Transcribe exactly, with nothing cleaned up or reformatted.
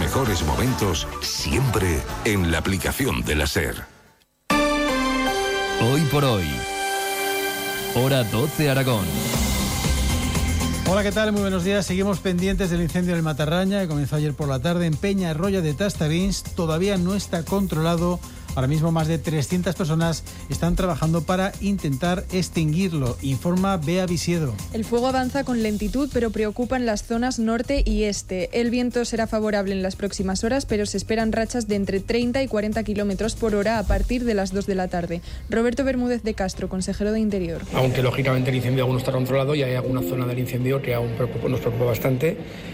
mejores momentos siempre en la aplicación de la SER. Hoy por hoy. Hora doce Aragón. Hola, ¿qué tal? Muy buenos días. Seguimos pendientes del incendio en el Matarraña, que comenzó ayer por la tarde en Peñarroya de Tastavins. Todavía no está controlado. Ahora mismo más de trescientas personas están trabajando para intentar extinguirlo, informa Bea Visiedo. El fuego avanza con lentitud, pero preocupan las zonas norte y este. El viento será favorable en las próximas horas, pero se esperan rachas de entre treinta y cuarenta kilómetros por hora a partir de las dos de la tarde. Roberto Bermúdez de Castro, consejero de Interior. Aunque lógicamente el incendio aún no está controlado y hay alguna zona del incendio que aún preocupa, nos preocupa bastante.